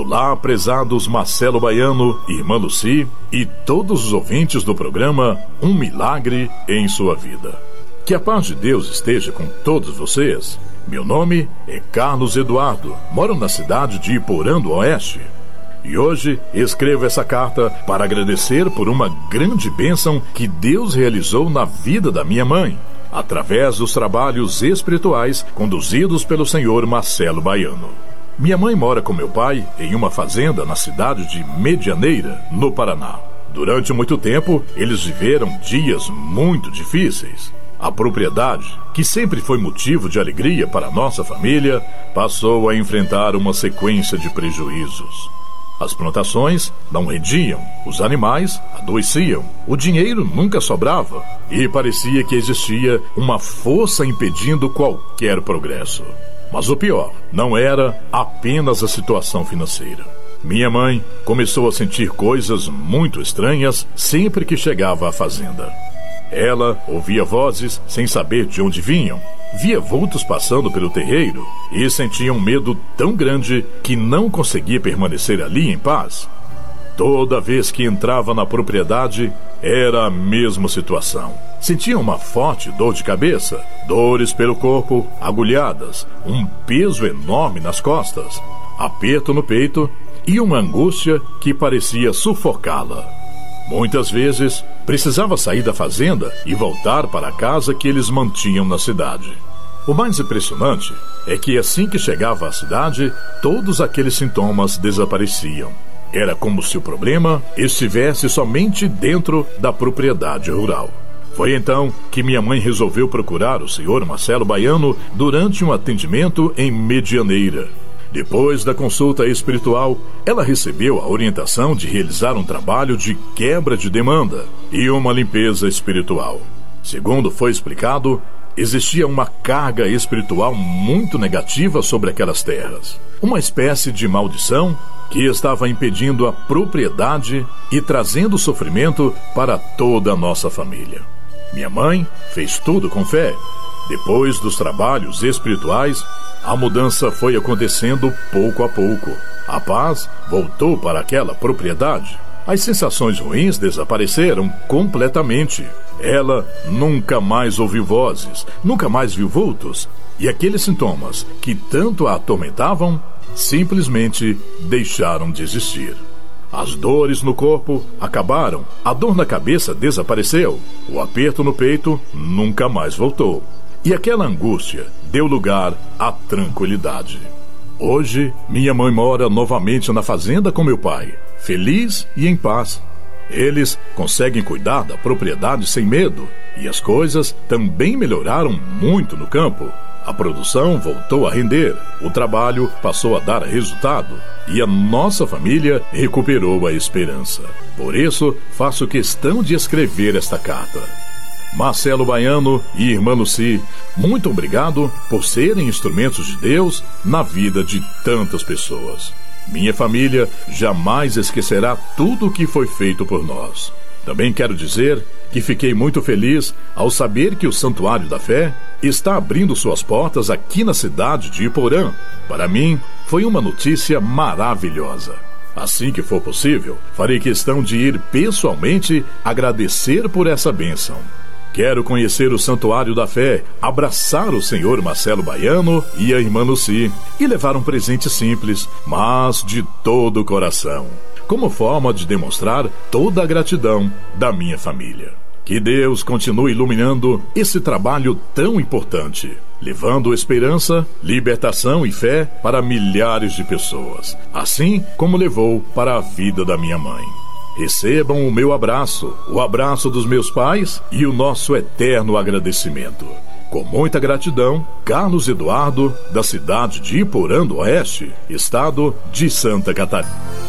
Olá, prezados Marcelo Baiano, irmã Lucy e todos os ouvintes do programa Um Milagre em Sua Vida. Que a paz de Deus esteja com todos vocês. Meu nome é Carlos Eduardo, moro na cidade de Iporã do Oeste. E hoje escrevo essa carta para agradecer por uma grande bênção que Deus realizou na vida da minha mãe, através dos trabalhos espirituais conduzidos pelo senhor Marcelo Baiano. Minha mãe mora com meu pai em uma fazenda na cidade de Medianeira, no Paraná. Durante muito tempo, eles viveram dias muito difíceis. A propriedade, que sempre foi motivo de alegria para a nossa família, passou a enfrentar uma sequência de prejuízos. As plantações não rendiam, os animais adoeciam, o dinheiro nunca sobrava e parecia que existia uma força impedindo qualquer progresso. Mas o pior não era apenas a situação financeira. Minha mãe começou a sentir coisas muito estranhas sempre que chegava à fazenda. Ela ouvia vozes sem saber de onde vinham, via vultos passando pelo terreiro e sentia um medo tão grande que não conseguia permanecer ali em paz. Toda vez que entrava na propriedade, era a mesma situação. Sentia uma forte dor de cabeça, dores pelo corpo, agulhadas, um peso enorme nas costas, aperto no peito e uma angústia que parecia sufocá-la. Muitas vezes, precisava sair da fazenda e voltar para a casa que eles mantinham na cidade. O mais impressionante é que assim que chegava à cidade, todos aqueles sintomas desapareciam. Era como se o problema estivesse somente dentro da propriedade rural. Foi então que minha mãe resolveu procurar o senhor Marcelo Baiano durante um atendimento em Medianeira. Depois da consulta espiritual, ela recebeu a orientação de realizar um trabalho de quebra de demanda e uma limpeza espiritual. Segundo foi explicado, existia uma carga espiritual muito negativa sobre aquelas terras. Uma espécie de maldição que estava impedindo a propriedade e trazendo sofrimento para toda a nossa família. Minha mãe fez tudo com fé. Depois dos trabalhos espirituais, a mudança foi acontecendo pouco a pouco. A paz voltou para aquela propriedade. As sensações ruins desapareceram completamente. Ela nunca mais ouviu vozes, nunca mais viu vultos. E aqueles sintomas que tanto a atormentavam, simplesmente deixaram de existir. As dores no corpo acabaram, a dor na cabeça desapareceu, o aperto no peito nunca mais voltou. E aquela angústia deu lugar à tranquilidade. Hoje, minha mãe mora novamente na fazenda com meu pai, feliz e em paz. Eles conseguem cuidar da propriedade sem medo e as coisas também melhoraram muito no campo. A produção voltou a render, o trabalho passou a dar resultado e a nossa família recuperou a esperança. Por isso, faço questão de escrever esta carta. Marcelo Baiano e irmã Lucy, muito obrigado por serem instrumentos de Deus na vida de tantas pessoas. Minha família jamais esquecerá tudo o que foi feito por nós. Também quero dizer que fiquei muito feliz ao saber que o Santuário da Fé está abrindo suas portas aqui na cidade de Iporã. Para mim, foi uma notícia maravilhosa. Assim que for possível, farei questão de ir pessoalmente agradecer por essa bênção. Quero conhecer o Santuário da Fé, abraçar o senhor Marcelo Baiano e a irmã Lucy e levar um presente simples, mas de todo o coração, como forma de demonstrar toda a gratidão da minha família. Que Deus continue iluminando esse trabalho tão importante, levando esperança, libertação e fé para milhares de pessoas, assim como levou para a vida da minha mãe. Recebam o meu abraço, o abraço dos meus pais e o nosso eterno agradecimento. Com muita gratidão, Carlos Eduardo, da cidade de Iporã do Oeste, estado de Santa Catarina.